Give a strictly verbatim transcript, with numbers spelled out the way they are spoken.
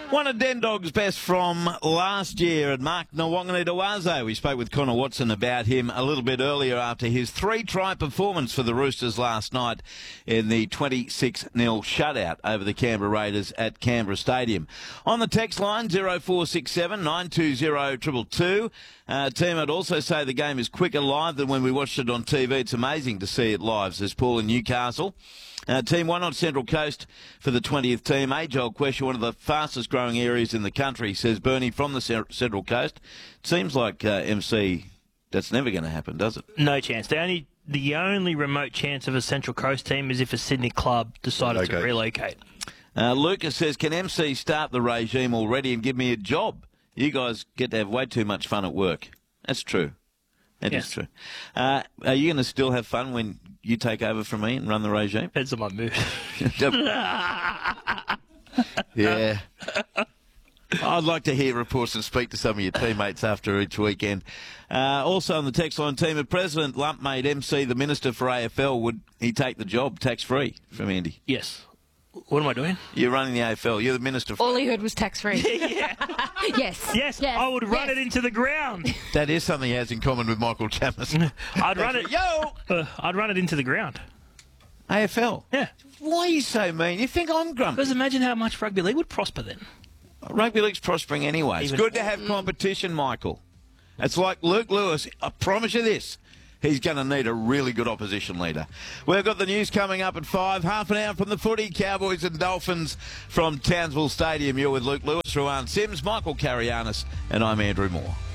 One of Den Dog's best from last year, and Mark Nwanganitawaze. We spoke with Connor Watson about him a little bit earlier after his three-try performance for the Roosters last night in the twenty-six nil shutout over the Canberra Raiders at Canberra Stadium. On the text line, zero four six seven nine two zero two two two. Uh, team, I'd also say the game is quicker live than when we watched it on T V. It's amazing to see it live, says Paul in Newcastle. Uh, team, why not Central Coast for the twentieth team? Age-old question, one of the fastest growing areas in the country, says Bernie from the Central Coast. It seems like uh, M C, that's never going to happen, does it? No chance. The only the only remote chance of a Central Coast team is if a Sydney club decided okay. to relocate. Uh, Lucas says, can M C start the regime already and give me a job? You guys get to have way too much fun at work. That's true. That yeah. is true. Uh, are you going to still have fun when you take over from me and run the regime? Depends on my mood. Yeah. I'd like to hear reports and speak to some of your teammates after each weekend. Uh, also on the text line, team, if President Lump made M C the Minister for A F L, would he take the job tax-free from Andy? Yes. What am I doing? You're running the A F L. You're the Minister for... All he heard was tax-free. yeah. Yes. Yes. Yes. I would run yes. it into the ground. That is something he has in common with Michael Chammas. I'd run it... Yo! Uh, I'd run it into the ground. A F L? Yeah. Why are you so mean? You think I'm grumpy? Because imagine how much rugby league would prosper then. Rugby league's prospering anyway. It's Even good to have competition, Michael. It's like Luke Lewis. I promise you this. He's going to need a really good opposition leader. We've got the news coming up at five. Half an hour from the footy. Cowboys and Dolphins from Townsville Stadium. You're with Luke Lewis, Ruan Sims, Michael Carianis, and I'm Andrew Moore.